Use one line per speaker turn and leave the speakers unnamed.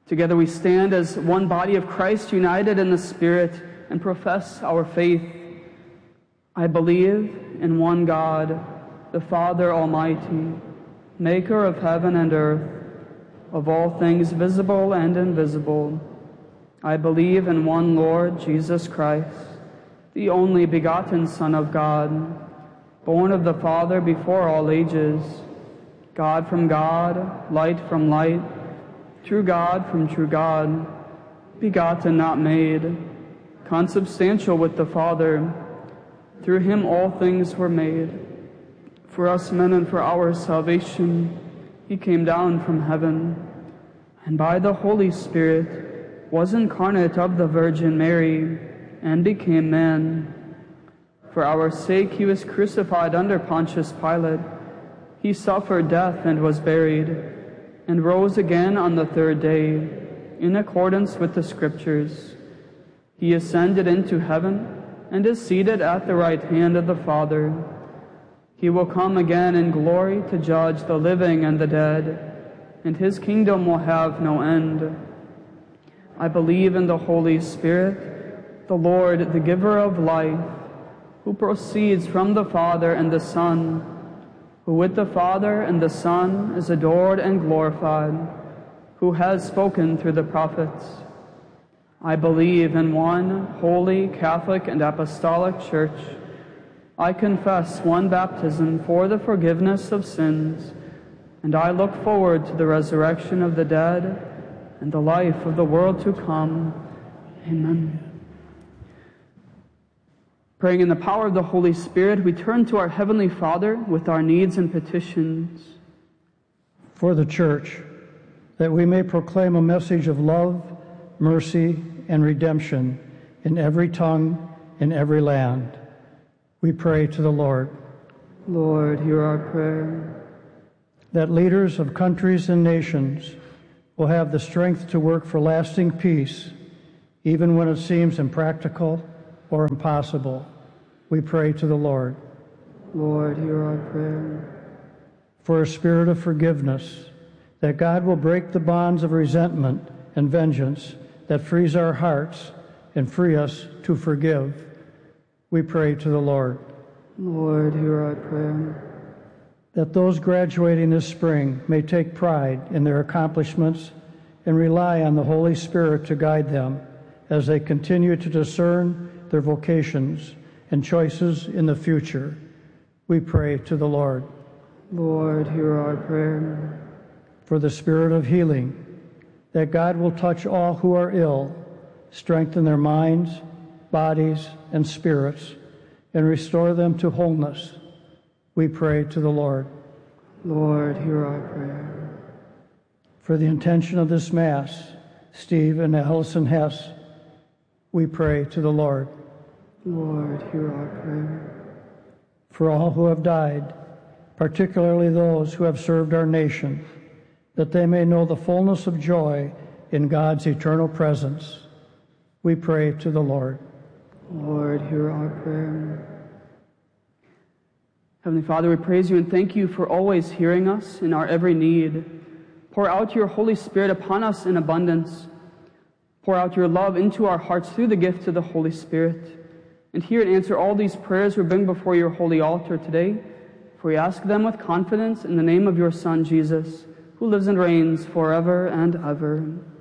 Together we stand as one body of Christ, united in the Spirit, and profess our faith. I believe in one God, the Father Almighty, maker of heaven and earth, of all things visible and invisible. I believe in one Lord Jesus Christ, the only begotten Son of God, born of the Father before all ages, God from God, light from light, true God from true God, begotten, not made, consubstantial with the Father. Through him all things were made. For us men and for our salvation, he came down from heaven, and by the Holy Spirit was incarnate of the Virgin Mary, and became man. For our sake he was crucified under Pontius Pilate. He suffered death and was buried, and rose again on the third day, in accordance with the Scriptures. He ascended into heaven, and is seated at the right hand of the Father. He will come again in glory to judge the living and the dead, and his kingdom will have no end. I believe in the Holy Spirit, the Lord, the giver of life, who proceeds from the Father and the Son, who with the Father and the Son is adored and glorified, who has spoken through the prophets. I believe in one holy, Catholic, and Apostolic Church. I confess one baptism for the forgiveness of sins, and I look forward to the resurrection of the dead and the life of the world to come. Amen. Praying in the power of the Holy Spirit, we turn to our Heavenly Father with our needs and petitions.
For the Church, that we may proclaim a message of love, mercy, and redemption in every tongue, in every land. We pray to the Lord.
Lord, hear our prayer.
That leaders of countries and nations will have the strength to work for lasting peace, even when it seems impractical or impossible. We pray to the Lord.
Lord, hear our prayer.
For a spirit of forgiveness, that God will break the bonds of resentment and vengeance that freeze our hearts and free us to forgive. We pray to the Lord.
Lord, hear our prayer.
That those graduating this spring may take pride in their accomplishments and rely on the Holy Spirit to guide them as they continue to discern their vocations and choices in the future. We pray to the Lord.
Lord, hear our prayer.
For the spirit of healing, that God will touch all who are ill, strengthen their minds, bodies, and spirits, and restore them to wholeness. We pray to the Lord.
Lord, hear our prayer.
For the intention of this Mass, Steve and Allison Hess, we pray to the Lord.
Lord, hear our prayer.
For all who have died, particularly those who have served our nation, that they may know the fullness of joy in God's eternal presence, we pray to the Lord.
Lord, hear our prayer. Heavenly Father, we praise you and thank you for always hearing us in our every need. Pour out your Holy Spirit upon us in abundance. Pour out your love into our hearts through the gift of the Holy Spirit. And hear and answer all these prayers we bring before your holy altar today, for we ask them with confidence in the name of your Son, Jesus, who lives and reigns forever and ever.